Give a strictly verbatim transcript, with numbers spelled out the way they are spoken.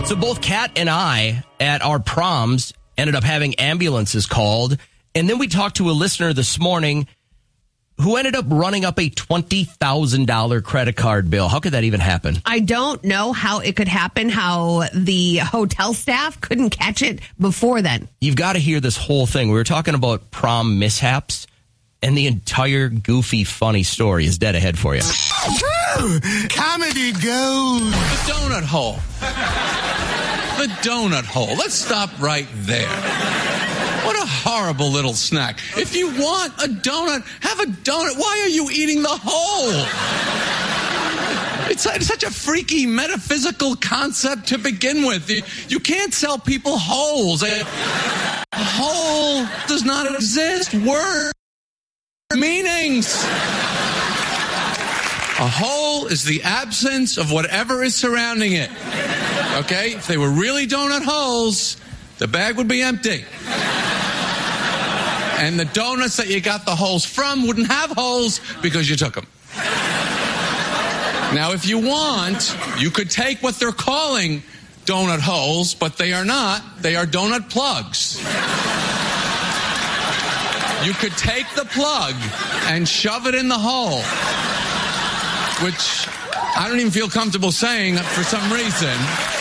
So both Kat and I at our proms ended up having ambulances called. And then we talked to a listener this morning who ended up running up a twenty thousand dollars credit card bill. How could that even happen? I don't know how it could happen, how the hotel staff couldn't catch it before then. You've got to hear this whole thing. We were talking about prom mishaps, and the entire goofy, funny story is dead ahead for you. Comedy gold. The donut hole. The donut hole. Let's stop right there. What a horrible little snack. If you want a donut, have a donut. Why are you eating the hole? It's such a freaky metaphysical concept to begin with. You, you can't sell people holes. A hole does not exist. Word meanings. A hole is the absence of whatever is surrounding it. Okay? If they were really donut holes, the bag would be empty. And the donuts that you got the holes from wouldn't have holes because you took them. Now, if you want, you could take what they're calling donut holes, but they are not. They are donut plugs. You could take the plug and shove it in the hole, which I don't even feel comfortable saying for some reason.